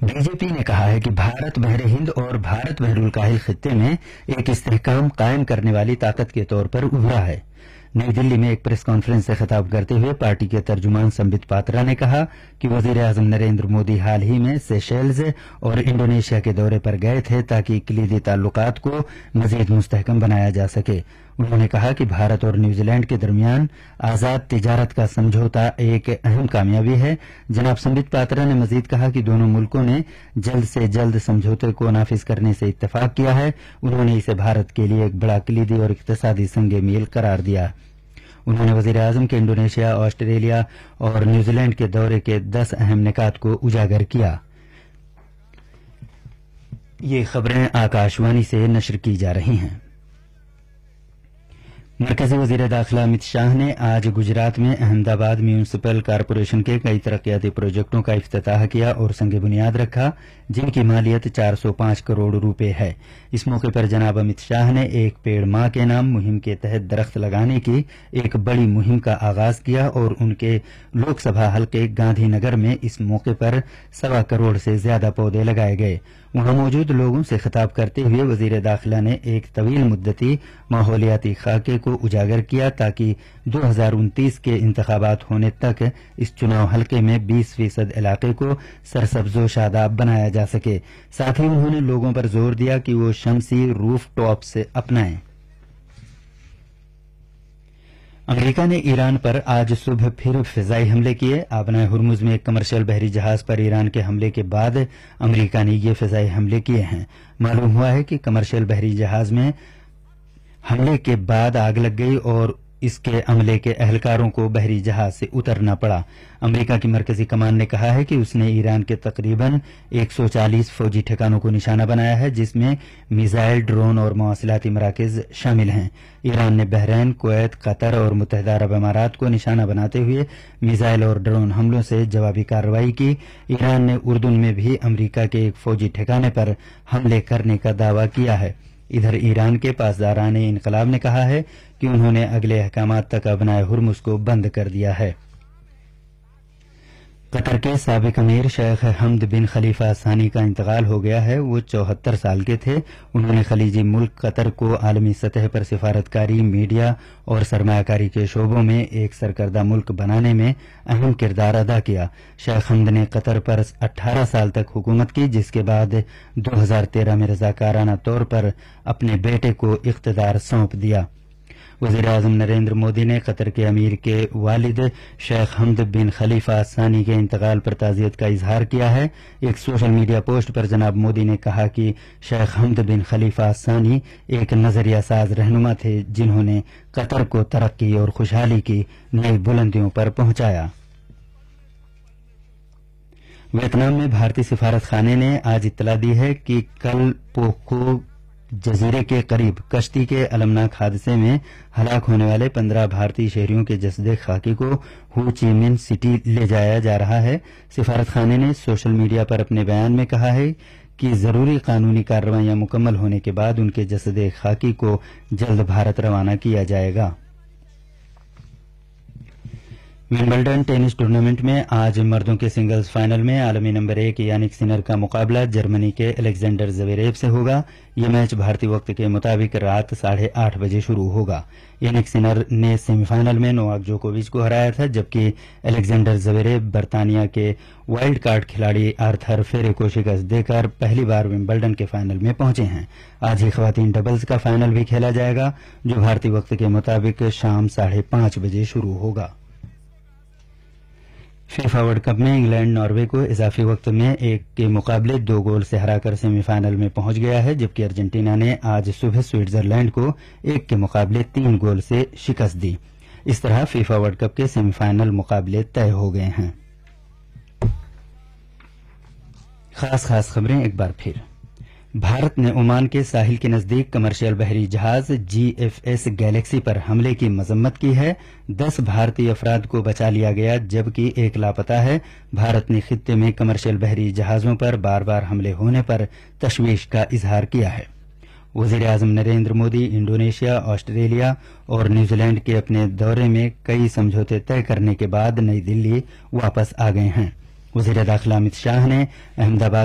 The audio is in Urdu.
بی جے پی نے کہا ہے کہ بھارت بحر ہند اور بھارت بحر الکاہل خطے میں ایک استحکام قائم کرنے والی طاقت کے طور پر ابھرا ہے. نئی دلی میں ایک پریس کانفرنس سے خطاب کرتے ہوئے پارٹی کے ترجمان سمبت پاترا نے کہا کہ وزیر اعظم نریندر مودی حال ہی میں سیشیلز اور انڈونیشیا کے دورے پر گئے تھے تاکہ کلیدی تعلقات کو مزید مستحکم بنایا جا سکے. انہوں نے کہا کہ بھارت اور نیوزی لینڈ کے درمیان آزاد تجارت کا سمجھوتا ایک اہم کامیابی ہے. جناب سمبت پاترا نے مزید کہا کہ دونوں ملکوں نے جلد سے جلد سمجھوتے کو نافذ کرنے سے اتفاق کیا ہے. انہوں نے اسے بھارت کے لیے ایک بڑا کلیدی اور اقتصادی سنگ میل قرار دیا. انہوں نے وزیر اعظم کے انڈونیشیا، آسٹریلیا اور نیوزی لینڈ کے دورے کے 10 اہم نکات کو اجاگر کیا. یہ خبریں آکاشوانی سے نشر کی جا رہی ہیں. مرکزی وزیر داخلہ امت شاہ نے آج گجرات میں احمد آباد میونسپل کارپوریشن کے کئی ترقیاتی پروجیکٹوں کا افتتاح کیا اور سنگ بنیاد رکھا جن کی مالیت 405 کروڑ روپے ہے. اس موقع پر جناب امت شاہ نے ایک پیڑ ماں کے نام مہم کے تحت درخت لگانے کی ایک بڑی مہم کا آغاز کیا اور ان کے لوک سبھا حلقے گاندھی نگر میں اس موقع پر 1.25 کروڑ سے زیادہ پودے لگائے گئے. وہاں موجود لوگوں سے خطاب کرتے ہوئے وزیر داخلہ نے ایک طویل مدتی ماحولیاتی خاکے کو اجاگر کیا تاکہ 2029 کے انتخابات ہونے تک اس چناؤ حلقے میں 20% علاقے کو سرسبز و شاداب بنایا جا سکے. ساتھ ہی انہوں نے لوگوں پر زور دیا کہ وہ شمسی روف ٹاپ سے اپنائیں. امریکہ نے ایران پر آج صبح پھر فضائی حملے کیے. آبنائے ہرمز میں ایک کمرشل بحری جہاز پر ایران کے حملے کے بعد امریکہ نے یہ فضائی حملے کیے ہیں. معلوم ہوا ہے کہ کمرشل بحری جہاز میں حملے کے بعد آگ لگ گئی اور اس کے عملے کے اہلکاروں کو بحری جہاز سے اترنا پڑا. امریکہ کی مرکزی کمان نے کہا ہے کہ اس نے ایران کے تقریباً 140 فوجی ٹھکانوں کو نشانہ بنایا ہے جس میں میزائل، ڈرون اور مواصلاتی مراکز شامل ہیں. ایران نے بحرین، کویت، قطر اور متحدہ عرب امارات کو نشانہ بناتے ہوئے میزائل اور ڈرون حملوں سے جوابی کارروائی کی. ایران نے اردن میں بھی امریکہ کے ایک فوجی ٹھکانے پر حملے کرنے کا دعویٰ کیا ہے. ادھر ایران کے پاسداران انقلاب نے کہا ہے کہ انہوں نے اگلے احکامات تک ابنائے ہرمز کو بند کر دیا ہے. قطر کے سابق امیر شیخ حمد بن خلیفہ ثانی کا انتقال ہو گیا ہے. وہ 74 سال کے تھے. انہوں نے خلیجی ملک قطر کو عالمی سطح پر سفارتکاری، میڈیا اور سرمایہ کاری کے شعبوں میں ایک سرکردہ ملک بنانے میں اہم کردار ادا کیا. شیخ حمد نے قطر پر 18 سال تک حکومت کی جس کے بعد 2013 میں رضاکارانہ طور پر اپنے بیٹے کو اقتدار سونپ دیا. وزیر اعظم نریندر مودی نے قطر کے امیر کے والد شیخ حمد بن خلیفہ ثانی کے انتقال پر تعزیت کا اظہار کیا ہے. ایک سوشل میڈیا پوسٹ پر جناب مودی نے کہا کہ شیخ حمد بن خلیفہ ثانی ایک نظریہ ساز رہنما تھے جنہوں نے قطر کو ترقی اور خوشحالی کی نئی بلندیوں پر پہنچایا. ویتنام میں بھارتی سفارت خانے نے آج اطلاع دی ہے کہ کل پوکو جزیرے کے قریب کشتی کے المناک حادثے میں ہلاک ہونے والے 15 بھارتی شہریوں کے جسد خاکی کو ہو چی من سٹی لے جایا جا رہا ہے. سفارت خانے نے سوشل میڈیا پر اپنے بیان میں کہا ہے کہ ضروری قانونی کارروائیاں مکمل ہونے کے بعد ان کے جسد خاکی کو جلد بھارت روانہ کیا جائے گا. ومبلڈن ٹینس ٹورنامنٹ میں آج مردوں کے سنگلز فائنل میں عالمی نمبر 1 یانک سنر کا مقابلہ جرمنی کے الیگزینڈر زویریو سے ہوگا. یہ میچ بھارتی وقت کے مطابق رات 8:30 بجے شروع ہوگا. یانک سنر نے سیمی فائنل میں نوواک جوکووچ کو ہرایا تھا جبکہ الیگزینڈر زویریو برطانیہ کے وائلڈ کارڈ کھلاڑی آرتھر فیرے کو شکست دے کر پہلی بار ومبلڈن کے فائنل میں پہنچے ہیں. آج ہی خواتین ڈبلز کا فائنل بھی کھیلا جائے گا جو بھارتی وقت کے مطابق شام 5:30 بجے شروع ہوگا. فیفا ورلڈ کپ میں انگلینڈ ناروے کو اضافی وقت میں 1 کے مقابلے 2 گول سے ہرا کر سیمی فائنل میں پہنچ گیا ہے جبکہ ارجنٹینا نے آج صبح سوئٹزرلینڈ کو 1 کے مقابلے 3 گول سے شکست دی. اس طرح فیفا ورلڈ کپ کے سیمی فائنل مقابلے طے ہو گئے ہیں. خاص خبریں ایک بار پھر. بھارت نے عمان کے ساحل کے نزدیک کمرشل بحری جہاز GFS گیلیکسی پر حملے کی مذمت کی ہے. 10 بھارتی افراد کو بچا لیا گیا جبکہ 1 لاپتہ ہے. بھارت نے خطے میں کمرشل بحری جہازوں پر بار بار حملے ہونے پر تشویش کا اظہار کیا ہے. وزیر اعظم نریندر مودی انڈونیشیا، آسٹریلیا اور نیوزی لینڈ کے اپنے دورے میں کئی سمجھوتے طے کرنے کے بعد نئی دلی واپس آ گئے ہیں. وزیر داخلہ امت شاہ نے احمد آباد